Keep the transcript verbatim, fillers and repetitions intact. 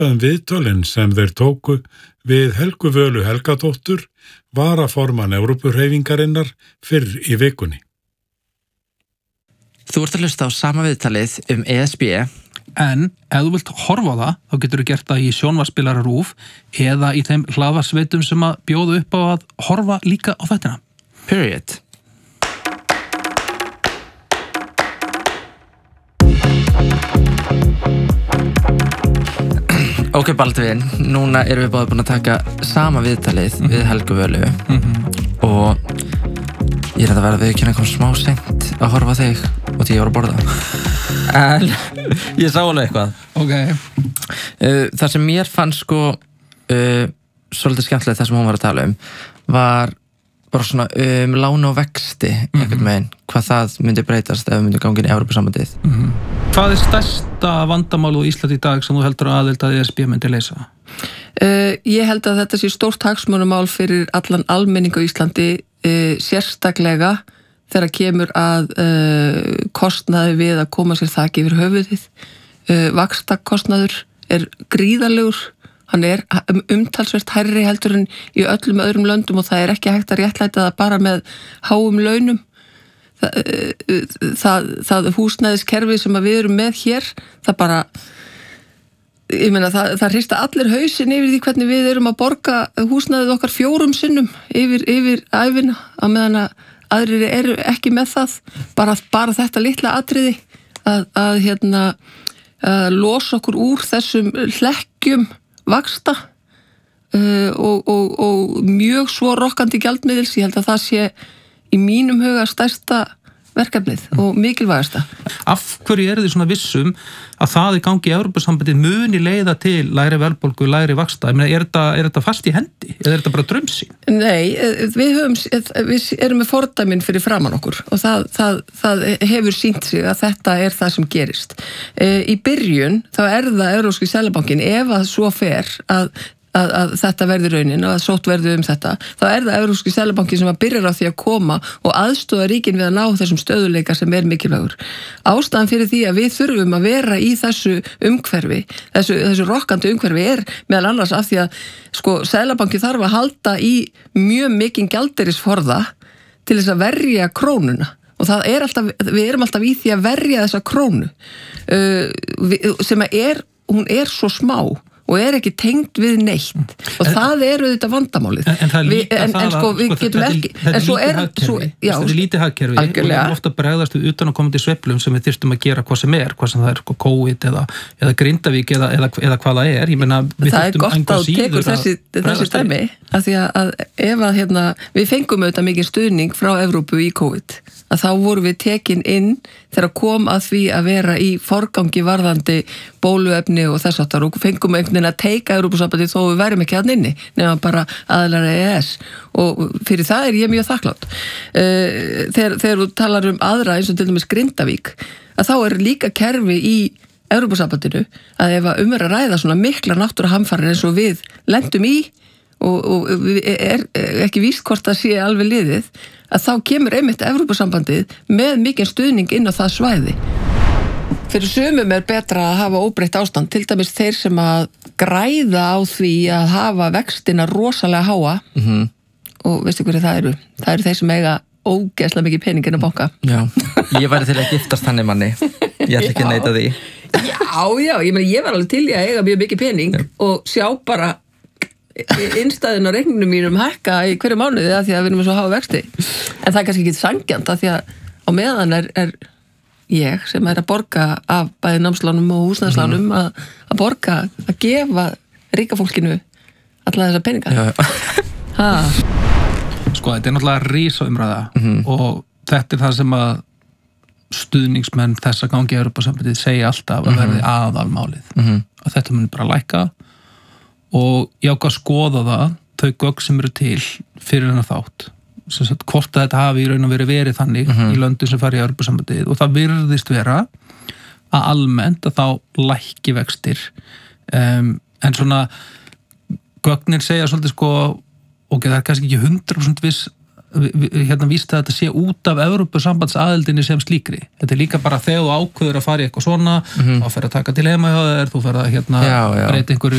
um viðtölin sem þeir tóku við Helgu Völu Helgadóttur, varaformann Evrópuhreyfingarinnar fyrr í vikunni. Þú ert að hlusta á sama viðtalið um E S B. En ef þú vilt horfa á það, þá getur þú gert það í sjónvarpsspilara RÚV eða í þeim hlaðvarpsveitum sem að bjóða upp á að horfa líka á þættina. Period. Ok, Baldvin, núna erum við báðir búin að taka sama viðtalið mm-hmm. við Helgu Völu mm-hmm. og ég er að vera við ekki kom smá seint að horfa á þig og því ég var að borða. En ég sá alveg eitthvað. Ok. Uh, það sem mér fann sko uh, svolítið skemmtilegt það sem hún var að tala um var bara svona um lán og vexti mm-hmm. einhvern veginn, hvað það myndi breytast ef við myndum ganga inn í Evrópusambandið. Mm-hmm. Hvað er stærsta vandamál á Íslandi í dag sem þú heldur að aðild að E S B myndi leysa? Uh, ég held að þetta sé stórt hagsmunamál fyrir allan almenning á Íslandi, uh, sérstaklega þegar kemur að uh, kostnaði við að koma sér þaki yfir höfuðið. Uh, vaxtakostnaður er gríðarlegur, hann er umtalsvert hærri heldur en í öllum öðrum löndum og það er ekki hægt að réttlæta það bara með háum launum. Það, það, það húsnæðiskerfi sem við erum með hér, það bara, ég meina, það, það hrista allir hausinn yfir því hvernig við erum að borga húsnæðið okkar fjórum sinnum yfir, yfir ævina, að meðan að aðrir eru ekki með það, bara, bara þetta litla atriði að, að hérna, að losa okkur úr þessum hlekkjum vaxta uh, og, og, og mjög svo rokkandi gjaldmiðils, ég held að það sé í mínum huga stærsta verkefnið og mikilvægasta. Af hverju eru þið svona vissum að það í gangi í Evrópusambandið muni leiða til lægri verðbólgu, lægri vaxta? Ég meina, er þetta, er þetta fast í hendi? Eða er þetta bara draumsýn? Nei, við, höfum, við erum með fordæmin fyrir framan okkur og það, það, það hefur sýnt sig að þetta er það sem gerist. Í byrjun þá er það Evrópski Seðlabankinn, ef að svo fer að Að, að þetta verði raunin og að sótt verði um þetta, þá er það Evrópski Seðlabanki sem að byrjar á því að koma og aðstoða ríkin við að ná þessum stöðuleika sem er mikilvægur. Ástæðan fyrir því að við þurfum að vera í þessu umhverfi, þessu, þessu rokkandi umhverfi er meðal annars af því að sko, Seðlabanki þarf að halda í mjög mikinn gjaldeyrisforða til þess að verja krónuna. Og það er alltaf, við erum alltaf í því að verja þessa krónu uh, sem að er, hún er svo smá og er ekki tengd við neitt og en, það eru þetta vandamálið en, en það er líka en, það en sko við sko, getum þetta, ekki þetta en svo er svo, já, þetta er lítið hagkerfi og við erum ofta bregðast við utan að koma til sveiflum sem við þyrstum að gera hvað sem er, hvað sem það er COVID eða, eða Grindavík eða, eða, eða hvað það er. Ég meina, við það er gott að tekur þessi, þessi stæmi að því að ef að hérna, við fengum auðvitað mikið stuðning frá Evrópu í COVID að þá vorum við tekin inn þegar kom að því að vera í forgangi varðandi bóluefni og þess aftar og fengum einhvern veginn að teika Evrópusambandið þó við værum ekki hann inni nema bara aðilar E E S og fyrir það er ég mjög þakklátt. Þegar, þegar þú talar um aðra eins og til dæmis Grindavík að þá er líka kerfi í Evrópusambandinu að ef að um er að ræða svona mikla náttúruhamfarir eins og við lendum í og, og er ekki víst hvort það sé alveg liðið að þá kemur einmitt Evrópusambandið með mikinn stuðning inn á það svæði. Fyrir sumum er betra að hafa óbreytt ástand, til dæmis þeir sem að græða á því að hafa vextina rosalega háa mm-hmm. og veistu hverju það eru? Það eru þeir sem eiga ógeðslega mikið pening inn á banka. Já, ég væri til að giftast þannig manni, ég ætla ekki að neita því. Já, já, ég meni ég var alveg til í að eiga mjög mikið pening já. Og sjá bara innstæðin á reikningum mínum hækka í hverju mánuði að því að við erum svo háa vexti. En það er kannski ekki sanngjarnt að því að á meðan er, er ég sem er að borga af bæði námslánum og húsnæðislánum mm. að, að borga, að gefa ríka fólkinu alla þessa peninga. Ha. Sko, þetta er náttúrulega rísa umræða mm-hmm. og þetta er það sem að stuðningsmenn þessa gangi í Evrópusambandið segja alltaf að verði aðalmálið. Mm-hmm. Að þetta mun bara lækka og ég ákvað að skoða það, þau gögn sem eru til fyrir hennar þátt. Sem sagt, hvort að þetta hafi í raun og verið verið þannig mm-hmm. í löndum sem fari í Evrópusambandið og það virðist vera að almennt að þá lækki vextir um, en svona gögnir segja svolítið sko ok, það er kannski ekki hundrað prósent viss hérna víst að þetta sé út af Evrópusambandsaðildinni sem slíkri. Þetta er líka bara þegar þú ákveður að fara í eitthvað svona mm-hmm. þá fer að taka til heima hjá þér, þú fer að hérna já, já. breyta einhverju